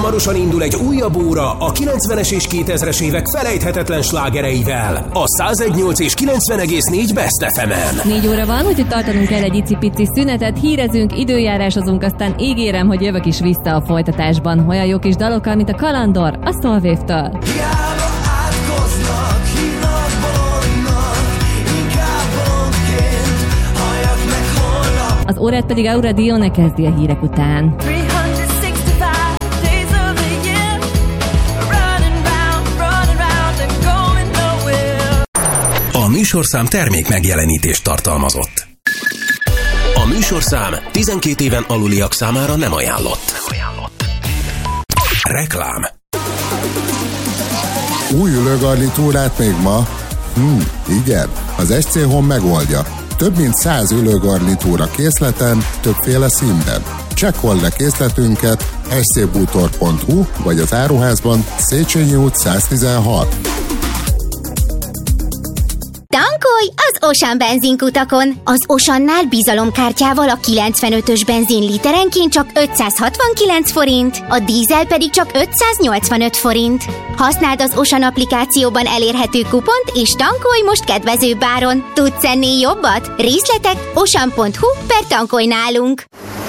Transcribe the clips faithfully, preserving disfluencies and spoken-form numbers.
hamarosan indul egy újabb óra a kilencvenes és kétezres évek felejthetetlen slágereivel. A száz egy nyolc és kilencven egész négy Best ef emen. Négy óra van, úgyhogy tartanunk kell egy icipici szünetet, hírezünk, időjárásozunk, aztán ígérem, hogy jövök is vissza a folytatásban. Olyan jó kis dalokkal, mint a Kalandor, a Solwave-től. Az órát pedig Aura Dione kezdi a hírek után. A műsorszám termék megjelenítést tartalmazott. A műsorszám tizenkét éven aluliak számára nem ajánlott. Reklám. Új ülőgarnitúrát még ma? Hm, igen, az es cé Home megoldja. Több mint száz ülőgarnitúra készleten, többféle színben. Csekkold le készletünket es cé bútor pont hu vagy az áruházban Széchenyi út száztizenhat. Tankolj az Osan benzinkutakon! Az Osannál bizalomkártyával a kilencvenötös benzin literenként csak ötszázhatvankilenc forint, a dízel pedig csak ötszáznyolcvanöt forint. Használd az Osan applikációban elérhető kupont, és tankolj most kedvezőbb áron. Tudsz ennél jobbat? Részletek osan pont hu per tankolj nálunk.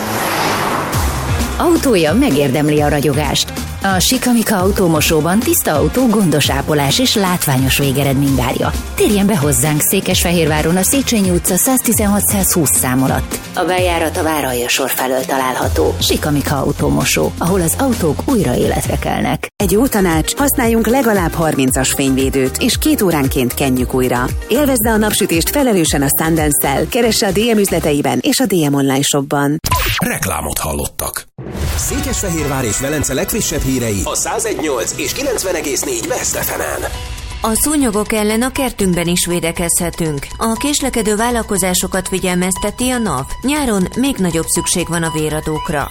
Autója megérdemli a ragyogást. A Sikamika autómosóban tiszta autó, gondos ápolás és látványos végeredmény várja. Térjen be hozzánk Székesfehérváron a Széchenyi utca száztizenhat százhúsz szám alatt. A bejárat a Váralja-sor felől található. Sikamika autómosó, ahol az autók újra életre kelnek. Egy jó tanács, használjunk legalább harmincas fényvédőt, és két óránként kenjük újra. Élvezze a napsütést felelősen a Sundance-szel. Keresse a dé em üzleteiben és a dé em online shopban. Reklámot hallottak. Székesfehérvár és Velence legfrissebb hírei a száz egy nyolc és kilencven egész négy Best ef emen. A szúnyogok ellen a kertünkben is védekezhetünk. A késlekedő vállalkozásokat figyelmezteti a NAV. Nyáron még nagyobb szükség van a véradókra.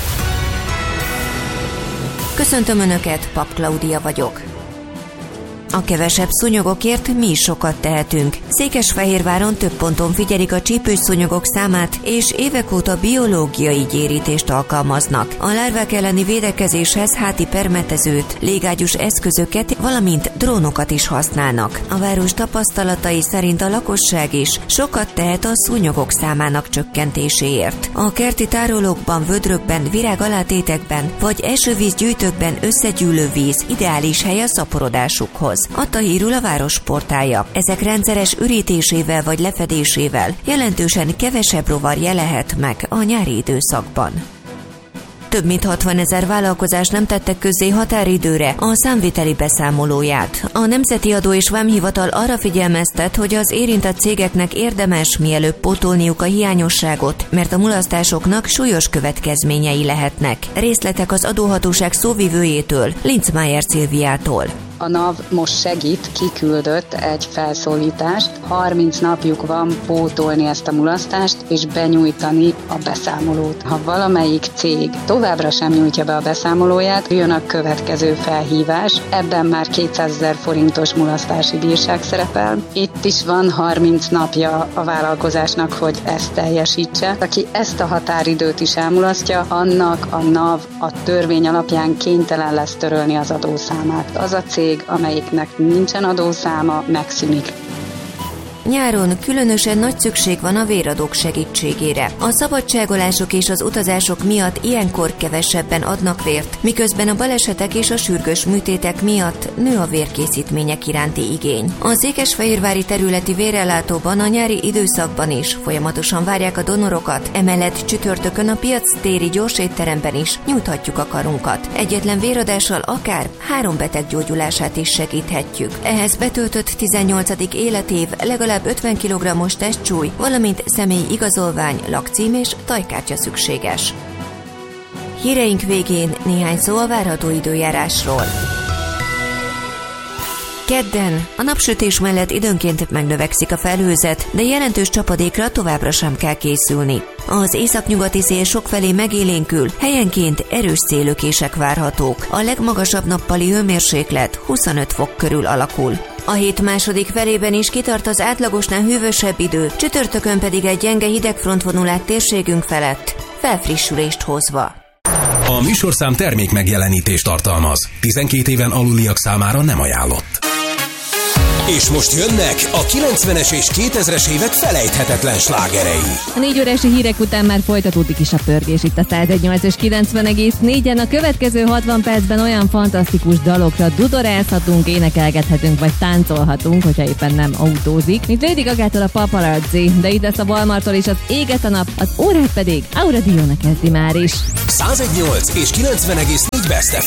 Köszöntöm Önöket, Pap Klaudia vagyok. A kevesebb szúnyogokért mi is sokat tehetünk. Székesfehérváron több ponton figyelik a csípős szúnyogok számát, és évek óta biológiai gyérítést alkalmaznak. A lárvák elleni védekezéshez háti permetezőt, légágyús eszközöket, valamint drónokat is használnak. A város tapasztalatai szerint a lakosság is sokat tehet a szúnyogok számának csökkentéséért. A kerti tárolókban, vödrökben, virágalátétekben vagy esővízgyűjtőkben összegyűlő víz ideális hely a szaporodásukhoz. Adta hírül a város portálja. Ezek rendszeres ürítésével vagy lefedésével jelentősen kevesebb rovar jelenhet meg a nyári időszakban. Több mint hatvanezer vállalkozás nem tettek közzé határidőre a számviteli beszámolóját. A Nemzeti Adó és Vámhivatal arra figyelmeztet, hogy az érintett cégeknek érdemes mielőbb pótolniuk a hiányosságot, mert a mulasztásoknak súlyos következményei lehetnek. Részletek az adóhatóság szóvivőjétől, Linzmeier Szilviától. A NAV most segít, kiküldött egy felszólítást, harminc napjuk van pótolni ezt a mulasztást és benyújtani a beszámolót. Ha valamelyik cég továbbra sem nyújtja be a beszámolóját, jön a következő felhívás, ebben már kétszázezer forintos mulasztási bírság szerepel. Itt is van harminc napja a vállalkozásnak, hogy ezt teljesítse. Aki ezt a határidőt is elmulasztja, annak a NAV a törvény alapján kénytelen lesz törölni az adószámát. Az a cég, amelyiknek nincsen adószáma, megszűnik. Nyáron különösen nagy szükség van a véradók segítségére. A szabadságolások és az utazások miatt ilyenkor kevesebben adnak vért, miközben a balesetek és a sürgős műtétek miatt nő a vérkészítmények iránti igény. A székesfehérvári területi vérellátóban a nyári időszakban is folyamatosan várják a donorokat, emellett csütörtökön a piac téri gyorsétteremben is nyújthatjuk a karunkat. Egyetlen véradással akár három beteg gyógyulását is segíthetjük. Ehhez betöltött tizennyolcadik életév, legalább ötven kilogrammos testsúly, valamint személyi igazolvány, lakcím és tajkártya szükséges. Híreink végén néhány szó a várható időjárásról. Kedden a napsütés mellett időnként megnövekszik a felhőzet, de jelentős csapadékra továbbra sem kell készülni. Az északnyugati szél sokfelé megélénkül, helyenként erős szélökések várhatók. A legmagasabb nappali hőmérséklet huszonöt fok körül alakul. A hét második felében is kitart az átlagosnál hűvösebb idő, csütörtökön pedig egy gyenge hidegfront vonul át térségünk felett, felfrissülést hozva. A műsorszám termék megjelenítést tartalmaz. tizenkét éven aluliak számára nem ajánlott. És most jönnek a kilencvenes és kétezres évek felejthetetlen slágerei. A négy órási hírek után már folytatódik is a pörgés itt a száz egy nyolc és kilencven egész négyen. A következő hatvan percben olyan fantasztikus dalokra dudorázhatunk, énekelgethetünk vagy táncolhatunk, hogyha éppen nem autózik, mint Lady Gagától a Paparazzi, de itt lesz a Walmarttól is az Éget a nap, az órát pedig Aura Diona kezdi már is. száz egy nyolc és kilencven egész négy Best ef